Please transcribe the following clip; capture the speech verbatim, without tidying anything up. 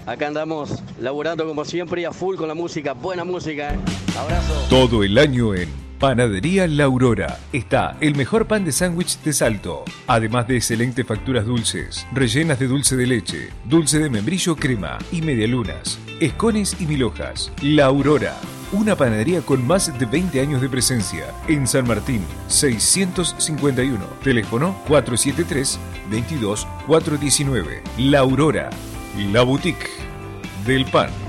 Acá andamos laburando como siempre y a full con la música, buena música, ¿eh? Abrazo. Todo el año en Panadería La Aurora está el mejor pan de sándwich de Salto, además de excelentes facturas dulces, rellenas de dulce de leche, dulce de membrillo crema y medialunas, escones y mil hojas. La Aurora, una panadería con más de veinte años de presencia en San Martín, seiscientos cincuenta y uno, teléfono cuatro siete tres, veintidós, cuatrocientos diecinueve. La Aurora, la boutique del pan.